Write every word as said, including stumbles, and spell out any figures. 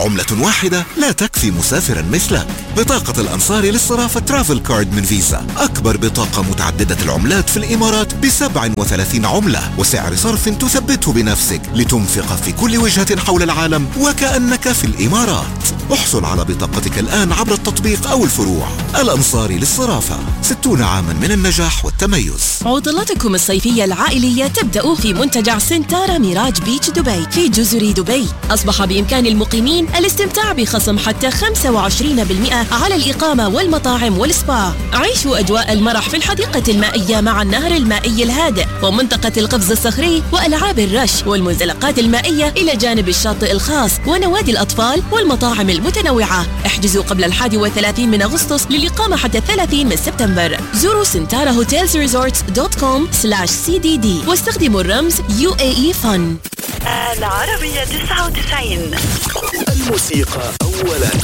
عملة واحدة لا تكفي مسافرا مثلك. بطاقة الأنصاري للصرافة ترافل كارد من فيزا، أكبر بطاقة متعددة العملات في الإمارات بسبع وثلاثين عملة وسعر صرف تثبته بنفسك لتنفق في كل وجهة حول العالم وكأنك في الإمارات. احصل على بطاقتك الآن عبر التطبيق أو الفروع. الأنصاري للصرافة، ستون عاما من النجاح والتميز. عطلاتكم الصيفية العائلية تبدأ في منتجع سنتارا ميراج بيتش دبي في جزر دبي. أصبح بإمكان المقيمين الاستمتاع بخصم حتى خمسة وعشرين بالمئة على الإقامة والمطاعم والسبا. عيشوا أجواء المرح في الحديقة المائية مع النهر المائي الهادئ ومنطقة القفز الصخري وألعاب الرش والمنزلقات المائية إلى جانب الشاطئ الخاص ونوادي الأطفال والمطاعم المتنوعة. احجزوا قبل الحادي والثلاثين من أغسطس للإقامة حتى الثلاثين من سبتمبر. زوروا سنتارا هوتيلز ريزورتس دوت كوم سلاش سي دي دي واستخدموا الرمز يو اي اي فن. العربية تسعة وتسعين. الموسيقى أولا.